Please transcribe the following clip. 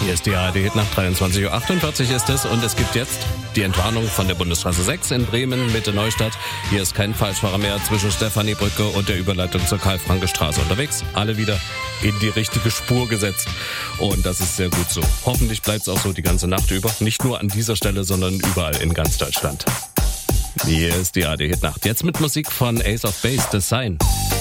Hier ist die ARD nach 23.48 Uhr ist es und es gibt jetzt die Entwarnung von der Bundesstraße 6 in Bremen, Mitte Neustadt. Hier ist kein Falschfahrer mehr zwischen Stephaniebrücke und der Überleitung zur Karl-Franke-Straße unterwegs. Alle wieder in die richtige Spur gesetzt und das ist sehr gut so. Hoffentlich bleibt es auch so die ganze Nacht über. Nicht nur an dieser Stelle, sondern überall in ganz Deutschland. Hier ist die ARD Nacht. Jetzt mit Musik von Ace of Base, The Sign.